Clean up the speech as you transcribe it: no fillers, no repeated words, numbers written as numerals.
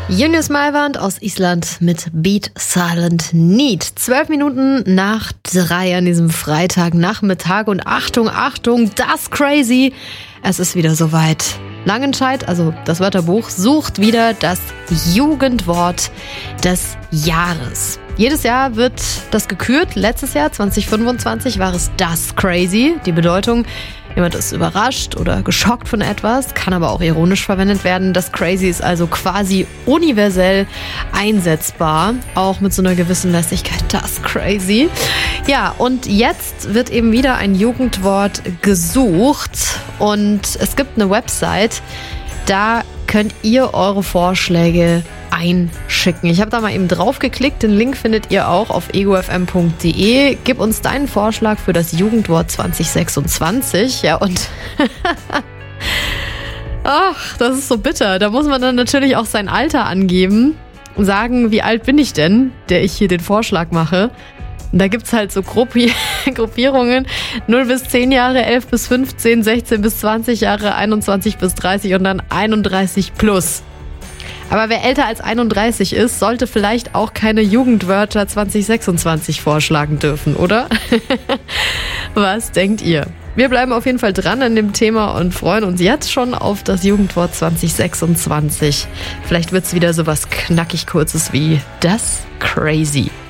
Junius Maiwand aus Island mit Beat Silent Need. 12 Minuten nach 3 an diesem Freitagnachmittag und Achtung, das crazy. Es ist wieder soweit. Langenscheid, also das Wörterbuch, sucht wieder das Jugendwort des Jahres. Jedes Jahr wird das gekürt. Letztes Jahr, 2025, war es das crazy. Die Bedeutung, jemand ist überrascht oder geschockt von etwas, kann aber auch ironisch verwendet werden. Das crazy ist also quasi universell einsetzbar, auch mit so einer gewissen Lässigkeit. Das crazy. Ja, und jetzt wird eben wieder ein Jugendwort gesucht und es gibt eine Website, da könnt ihr eure Vorschläge einschicken. Ich habe da mal eben drauf geklickt. Den Link findet ihr auch auf egofm.de. Gib uns deinen Vorschlag für das Jugendwort 2026. Ja, und ach, das ist so bitter. Da muss man dann natürlich auch sein Alter angeben und sagen, wie alt bin ich denn, der ich hier den Vorschlag mache. Und da gibt's halt so Gruppierungen, 0 bis 10 Jahre, 11 bis 15, 16 bis 20 Jahre, 21 bis 30 und dann 31 plus. Aber wer älter als 31 ist, sollte vielleicht auch keine Jugendwörter 2026 vorschlagen dürfen, oder? Was denkt ihr? Wir bleiben auf jeden Fall dran an dem Thema und freuen uns jetzt schon auf das Jugendwort 2026. Vielleicht wird's wieder so was knackig Kurzes wie das crazy.